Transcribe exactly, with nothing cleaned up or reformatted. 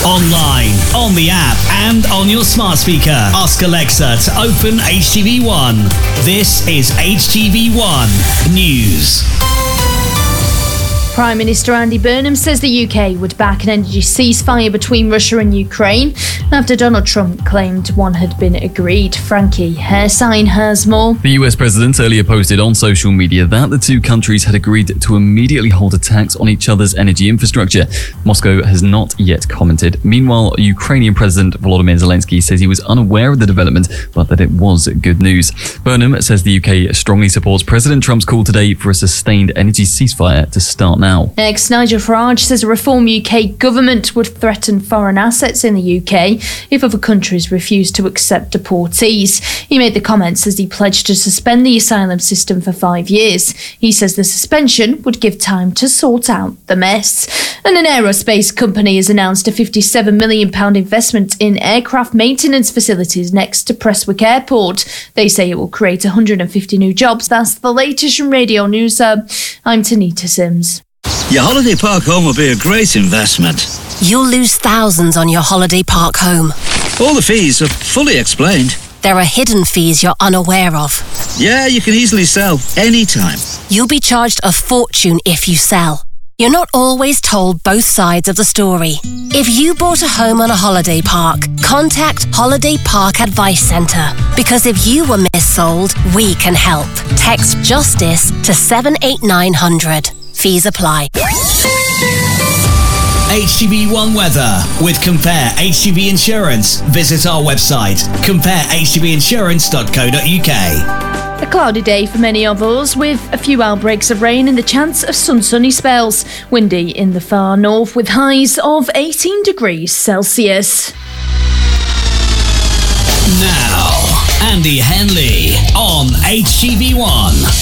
Online, on the app, and on your smart speaker. Ask Alexa to open H T V one. This is H T V one News. Prime Minister Andy Burnham says the U K would back an energy ceasefire between Russia and Ukraine after Donald Trump claimed one had been agreed. Frankie Hairsign has more. The U S president earlier posted on social media that the two countries had agreed to immediately halt attacks on each other's energy infrastructure. Moscow has not yet commented. Meanwhile, Ukrainian President Volodymyr Zelensky says he was unaware of the development, but that it was good news. Burnham says the U K strongly supports President Trump's call today for a sustained energy ceasefire to start now. Next, Nigel Farage says a Reform U K government would threaten foreign assets in the U K if other countries refuse to accept deportees. He made the comments as he pledged to suspend the asylum system for five years. He says the suspension would give time to sort out the mess. And an aerospace company has announced a fifty-seven million pounds investment in aircraft maintenance facilities next to Prestwick Airport. They say it will create one hundred fifty new jobs. That's the latest from Radio News Hub. I'm Tanita Sims. Your holiday park home will be a great investment. You'll lose thousands on your holiday park home. All the fees are fully explained. There are hidden fees you're unaware of. Yeah, you can easily sell anytime. You'll be charged a fortune if you sell. You're not always told both sides of the story. If you bought a home on a holiday park, contact Holiday Park Advice Centre. Because if you were missold, we can help. Text JUSTICE to seven eight nine hundred. Fees apply. H T V one weather with Compare H T V Insurance. Visit our website, compare h t v insurance dot co dot u k. A cloudy day for many of us, with a few outbreaks of rain and the chance of some sunny spells. Windy in the far north with highs of eighteen degrees Celsius. Now, Andy Henley on H T V one.